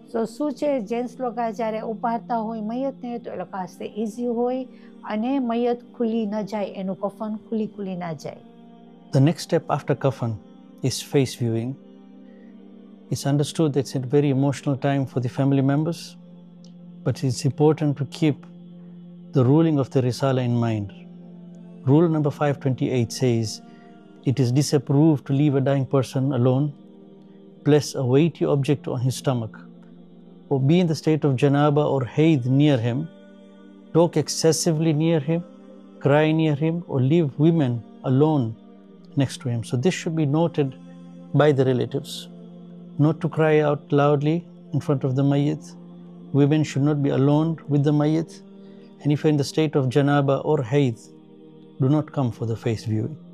સો શું છે, જેન્ટ્સ લોકો જ્યારે ઉપાડતા હોય મયતને તો એ લોકો પાસે ઇઝી હોય અને મયત ખુલી ન જાય, એનું કફન ખુલી ના જાય. The next step after coffin is face viewing. It's understood that it's a very emotional time for the family members, but it's important to keep the ruling of the Risala in mind. Rule number 528 says, it is disapproved to leave a dying person alone, place a weighty object on his stomach, or be in the state of janaba or haid near him, talk excessively near him, cry near him, or leave women alone next to him. So this should be noted by the relatives. Not to cry out loudly in front of the mayyit. Women should not be alone with the mayyit. And if you're in the state of janaba or haid, do not come for the face viewing.